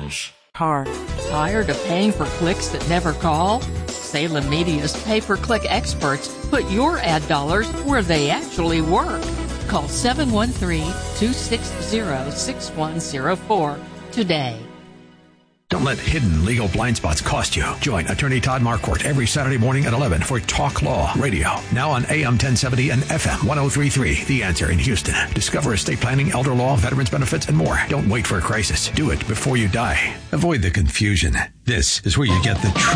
Tired of paying for clicks that never call? Salem Media's pay-per-click experts put your ad dollars where they actually work. Call 713-260-6104 today. Don't let hidden legal blind spots cost you. Join Attorney Todd Marquardt every Saturday morning at 11 for Talk Law Radio. Now on AM 1070 and FM 103.3. The Answer in Houston. Discover estate planning, elder law, veterans benefits, and more. Don't wait for a crisis. Do it before you die. Avoid the confusion. This is where you get the truth.